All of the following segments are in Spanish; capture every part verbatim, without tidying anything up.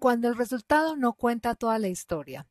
Cuando el resultado no cuenta toda la historia.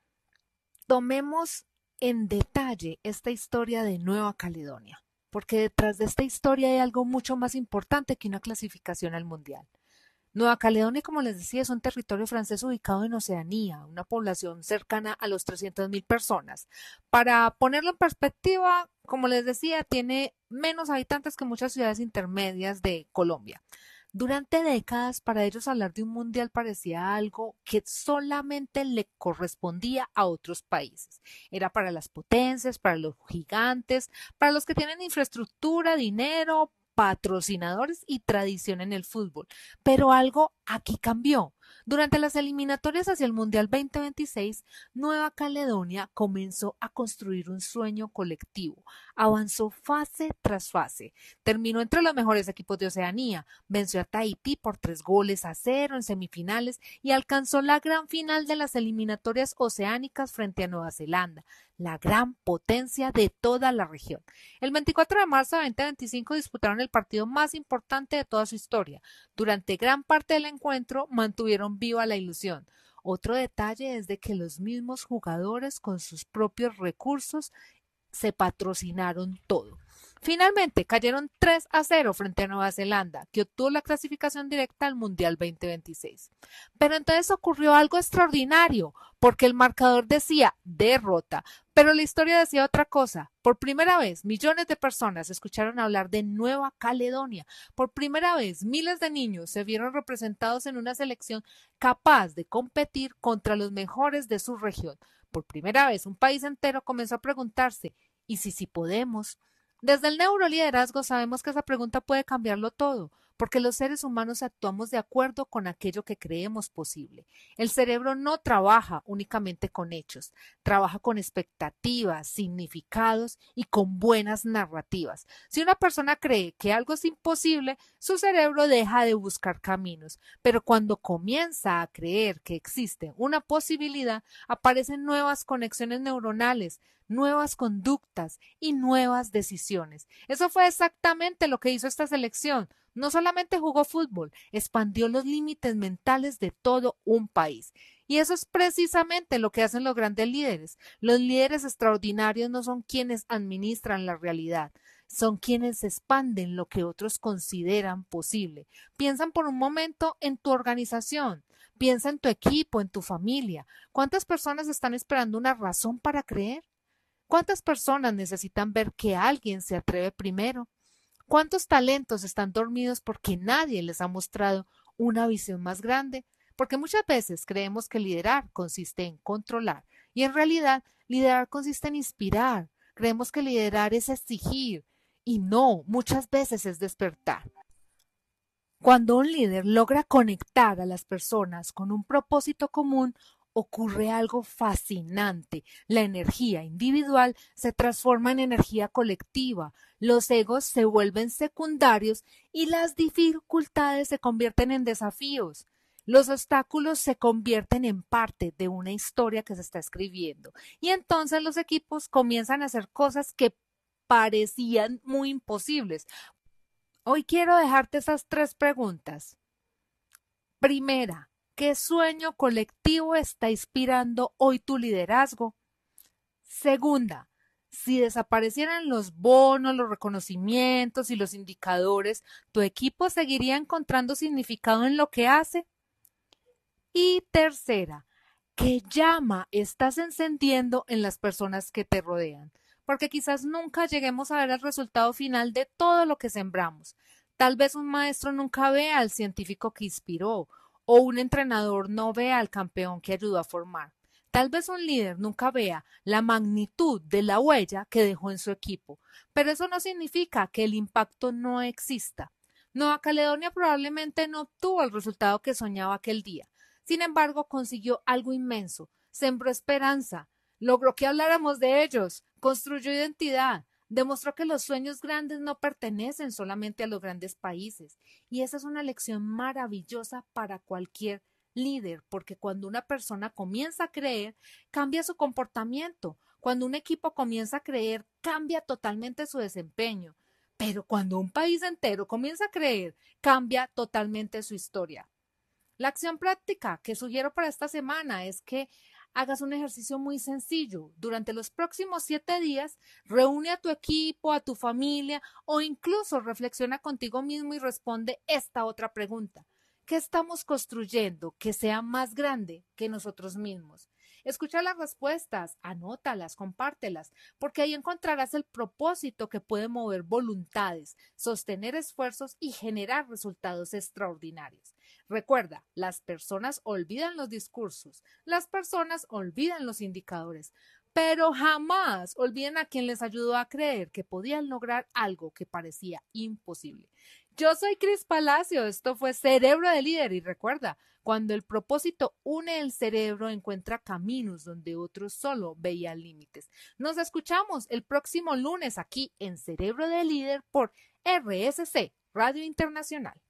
Tomemos en detalle esta historia de Nueva Caledonia, porque detrás de esta historia hay algo mucho más importante que una clasificación al Mundial. Nueva Caledonia, como les decía, es un territorio francés ubicado en Oceanía, una población cercana a los trescientas mil personas. Para ponerlo en perspectiva, como les decía, tiene menos habitantes que muchas ciudades intermedias de Colombia. Durante décadas, para ellos hablar de un mundial parecía algo que solamente le correspondía a otros países. Era para las potencias, para los gigantes, para los que tienen infraestructura, dinero, patrocinadores y tradición en el fútbol. Pero algo aquí cambió. Durante las eliminatorias hacia el Mundial veinte veintiséis, Nueva Caledonia comenzó a construir un sueño colectivo. Avanzó fase tras fase. Terminó entre los mejores equipos de Oceanía, venció a Tahití por tres goles a cero en semifinales y alcanzó la gran final de las eliminatorias oceánicas frente a Nueva Zelanda, la gran potencia de toda la región. El veinticuatro de marzo de veinte veinticinco disputaron el partido más importante de toda su historia. Durante gran parte del encuentro mantuvieron viva la ilusión. Otro detalle es de que los mismos jugadores con sus propios recursos se patrocinaron todo. Finalmente cayeron tres a cero frente a Nueva Zelanda, que obtuvo la clasificación directa al Mundial veinte veintiséis. Pero entonces ocurrió algo extraordinario, porque el marcador decía derrota, pero la historia decía otra cosa. Por primera vez, millones de personas escucharon hablar de Nueva Caledonia. Por primera vez, miles de niños se vieron representados en una selección capaz de competir contra los mejores de su región. Por primera vez, un país entero comenzó a preguntarse, ¿y si sí podemos? Desde el neuroliderazgo sabemos que esa pregunta puede cambiarlo todo, porque los seres humanos actuamos de acuerdo con aquello que creemos posible. El cerebro no trabaja únicamente con hechos, trabaja con expectativas, significados y con buenas narrativas. Si una persona cree que algo es imposible, su cerebro deja de buscar caminos, pero cuando comienza a creer que existe una posibilidad, aparecen nuevas conexiones neuronales, nuevas conductas y nuevas decisiones. Eso fue exactamente lo que hizo esta selección. No solamente jugó fútbol, expandió los límites mentales de todo un país. Y eso es precisamente lo que hacen los grandes líderes. Los líderes extraordinarios no son quienes administran la realidad, son quienes expanden lo que otros consideran posible. Piensan por un momento en tu organización, piensa en tu equipo, en tu familia. ¿Cuántas personas están esperando una razón para creer? ¿Cuántas personas necesitan ver que alguien se atreve primero? ¿Cuántos talentos están dormidos porque nadie les ha mostrado una visión más grande? Porque muchas veces creemos que liderar consiste en controlar y en realidad liderar consiste en inspirar. Creemos que liderar es exigir y no, muchas veces es despertar. Cuando un líder logra conectar a las personas con un propósito común, ocurre algo fascinante. La energía individual se transforma en energía colectiva, los egos se vuelven secundarios y las dificultades se convierten en desafíos. Los obstáculos se convierten en parte de una historia que se está escribiendo y entonces los equipos comienzan a hacer cosas que parecían muy imposibles. Hoy quiero dejarte esas tres preguntas. Primera, ¿qué sueño colectivo está inspirando hoy tu liderazgo? Segunda, si desaparecieran los bonos, los reconocimientos y los indicadores, ¿tu equipo seguiría encontrando significado en lo que hace? Y tercera, ¿qué llama estás encendiendo en las personas que te rodean? Porque quizás nunca lleguemos a ver el resultado final de todo lo que sembramos. Tal vez un maestro nunca vea al científico que inspiró, o un entrenador no vea al campeón que ayudó a formar. Tal vez un líder nunca vea la magnitud de la huella que dejó en su equipo, pero eso no significa que el impacto no exista. Nueva Caledonia probablemente no obtuvo el resultado que soñaba aquel día. Sin embargo, consiguió algo inmenso, sembró esperanza, logró que habláramos de ellos, construyó identidad, demostró que los sueños grandes no pertenecen solamente a los grandes países. Y esa es una lección maravillosa para cualquier líder, porque cuando una persona comienza a creer, cambia su comportamiento. Cuando un equipo comienza a creer, cambia totalmente su desempeño. Pero cuando un país entero comienza a creer, cambia totalmente su historia. La acción práctica que sugiero para esta semana es que hagas un ejercicio muy sencillo. Durante los próximos siete días, reúne a tu equipo, a tu familia o incluso reflexiona contigo mismo y responde esta otra pregunta. ¿Qué estamos construyendo que sea más grande que nosotros mismos? Escucha las respuestas, anótalas, compártelas, porque ahí encontrarás el propósito que puede mover voluntades, sostener esfuerzos y generar resultados extraordinarios. Recuerda, las personas olvidan los discursos, las personas olvidan los indicadores, pero jamás olviden a quien les ayudó a creer que podían lograr algo que parecía imposible. Yo soy Cris Palacio, esto fue Cerebro de Líder y recuerda, cuando el propósito une el cerebro, encuentra caminos donde otros solo veían límites. Nos escuchamos el próximo lunes aquí en Cerebro de Líder por R S C, Radio Internacional.